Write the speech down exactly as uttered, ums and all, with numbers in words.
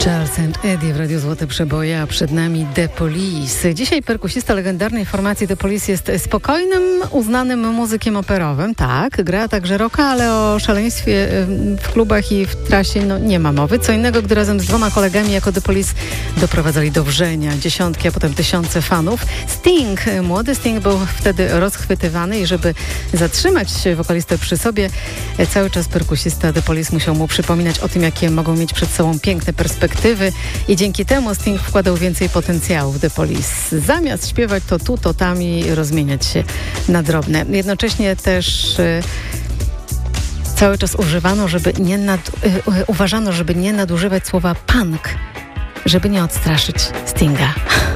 Charles and Eddie w Radiu Złote Przeboje, a przed nami The Police. Dzisiaj perkusista legendarnej formacji The Police jest spokojnym, uznanym muzykiem operowym. Tak, gra także rocka, ale o szaleństwie w klubach i w trasie no, nie ma mowy. Co innego, gdy razem z dwoma kolegami jako The Police doprowadzali do wrzenia dziesiątki, a potem tysiące fanów. Sting, młody Sting był wtedy rozchwytywany i żeby zatrzymać wokalistę przy sobie, cały czas perkusista The Police musiał mu przypominać o tym, jakie mogą mieć przed sobą piękne perspektywy i dzięki temu Sting wkładał więcej potencjału w The Police. Zamiast śpiewać to tu, to tam i rozmieniać się na drobne. Jednocześnie też y, cały czas używano, żeby nie nad, y, y, uważano, żeby nie nadużywać słowa punk, żeby nie odstraszyć Stinga.